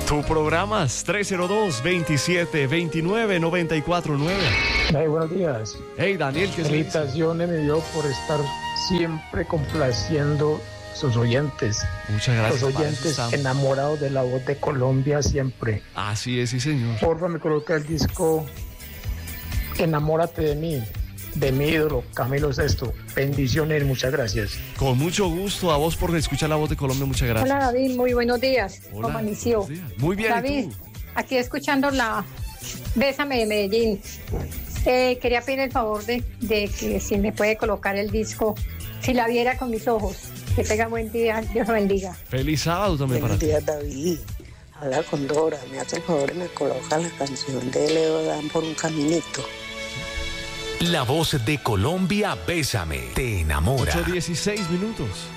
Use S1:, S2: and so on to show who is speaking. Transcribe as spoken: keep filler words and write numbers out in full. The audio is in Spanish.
S1: Tu programas tres cero dos, veintisiete veintinueve, noventa y cuatro nueve.
S2: Hey, buenos días.
S1: Hey, Daniel, ¿qué se dice?
S2: Felicitaciones me dio por estar siempre complaciendo sus oyentes.
S1: Muchas gracias.
S2: Los oyentes enamorados de la voz de Colombia siempre.
S1: Así es, sí, señor.
S2: Porfa, me coloca el disco Enamórate de mí, de mi ídolo, Camilo Sesto. Bendiciones, muchas gracias.
S1: Con mucho gusto, a vos por escuchar la voz de Colombia, muchas gracias.
S3: Hola, David, muy buenos días.
S1: Hola,
S3: ¿Cómo amaneció?
S1: buenos días. Muy bien,
S3: David,
S1: ¿y tú?
S3: aquí escuchando la Bésame de Medellín. Eh, quería pedir el favor de, de que si me puede colocar el disco Si la viera con mis ojos. Que tenga buen día, Dios lo bendiga.
S1: Feliz sábado también para
S4: Buenos
S1: ti.
S4: días, David. Habla con Dora. Me hace el favor y me coloca la canción de Leo Dan por un caminito.
S5: La voz de Colombia, Bésame, te enamora.
S1: ocho dieciséis minutos.